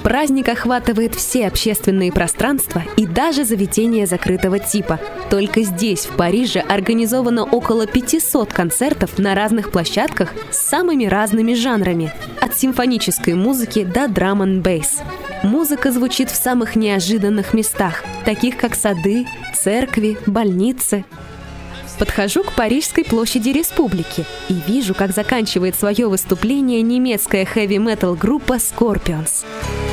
Праздник охватывает все общественные пространства и даже заведения закрытого типа. Только здесь, в Париже, организовано около 500 концертов на разных площадках с самыми разными жанрами. От симфонической музыки до драм-н-бейс. Музыка звучит в самых неожиданных местах, таких как сады, церкви, больницы. Подхожу к Парижской площади Республики и вижу, как заканчивает свое выступление немецкая хэви-метал группа Scorpions.